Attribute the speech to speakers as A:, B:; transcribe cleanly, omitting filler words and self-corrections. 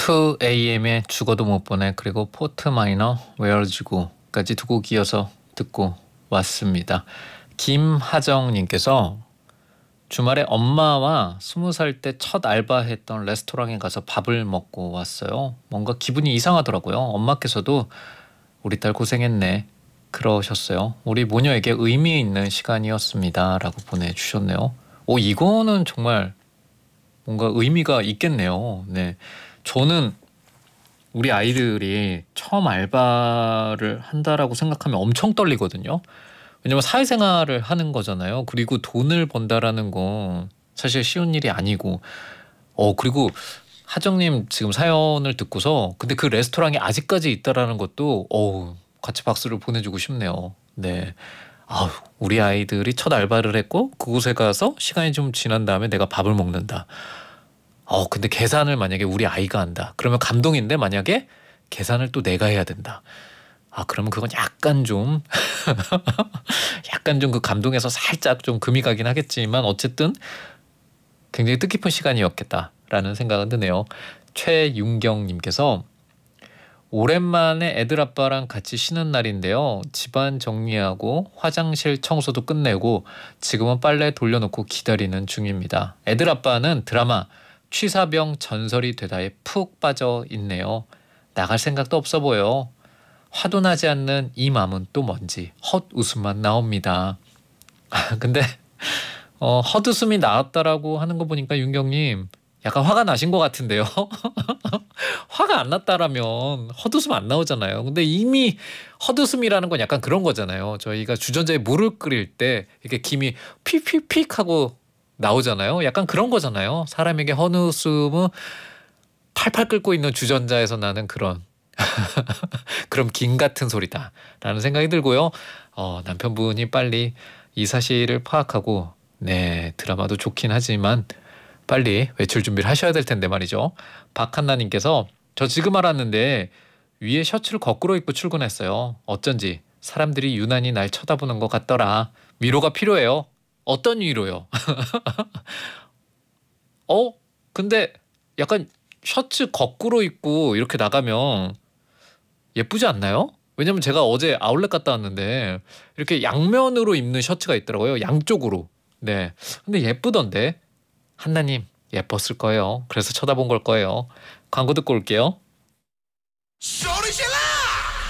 A: 2AM의 죽어도 못 보내 그리고 포트 마이너 웨어지고까지 두 곡 이어서 듣고 왔습니다. 김하정님께서 주말에 엄마와 20살 때 첫 알바했던 레스토랑에 가서 밥을 먹고 왔어요. 뭔가 기분이 이상하더라고요. 엄마께서도 우리 딸 고생했네 그러셨어요. 우리 모녀에게 의미 있는 시간이었습니다 라고 보내주셨네요. 이거는 정말 뭔가 의미가 있겠네요. 네, 저는 우리 아이들이 처음 알바를 한다라고 생각하면 엄청 떨리거든요. 왜냐면 사회생활을 하는 거잖아요. 그리고 돈을 번다라는 건 사실 쉬운 일이 아니고 그리고 하정님 지금 사연을 듣고서 근데 그 레스토랑이 아직까지 있다라는 것도 같이 박수를 보내주고 싶네요. 네, 우리 아이들이 첫 알바를 했고 그곳에 가서 시간이 좀 지난 다음에 내가 밥을 먹는다. 근데 계산을 만약에 우리 아이가 한다. 그러면 감동인데 만약에 계산을 또 내가 해야 된다. 그러면 그건 약간 좀 약간 좀 그 감동에서 살짝 좀 금이 가긴 하겠지만 어쨌든 굉장히 뜻깊은 시간이었겠다라는 생각은 드네요. 최윤경님께서 오랜만에 애들 아빠랑 같이 쉬는 날인데요. 집안 정리하고 화장실 청소도 끝내고 지금은 빨래 돌려놓고 기다리는 중입니다. 애들 아빠는 드라마 취사병 전설이 되다에 푹 빠져 있네요. 나갈 생각도 없어 보여. 화도 나지 않는 이 맘은 또 뭔지 헛웃음만 나옵니다. 근데 헛웃음이 나왔다라고 하는 거 보니까 윤경님 약간 화가 나신 것 같은데요. 화가 안 났다라면 헛웃음 안 나오잖아요. 근데 이미 헛웃음이라는 건 약간 그런 거잖아요. 저희가 주전자에 물을 끓일 때 이렇게 김이 픽픽픽 하고 나오잖아요. 약간 그런 거잖아요. 사람에게 헛웃음은 팔팔 끓고 있는 주전자에서 나는 그런 그럼 김 같은 소리다라는 생각이 들고요. 남편분이 빨리 이 사실을 파악하고 네, 드라마도 좋긴 하지만 빨리 외출 준비를 하셔야 될 텐데 말이죠. 박한나님께서 저 지금 알았는데 위에 셔츠를 거꾸로 입고 출근했어요. 어쩐지 사람들이 유난히 날 쳐다보는 것 같더라. 위로가 필요해요. 어떤 위로요? 근데 약간 셔츠 거꾸로 입고 이렇게 나가면 예쁘지 않나요? 왜냐면 제가 어제 아울렛 갔다 왔는데 이렇게 양면으로 입는 셔츠가 있더라고요. 양쪽으로. 네, 근데 예쁘던데. 한나님 예뻤을 거예요. 그래서 쳐다본 걸 거예요. 광고 듣고 올게요.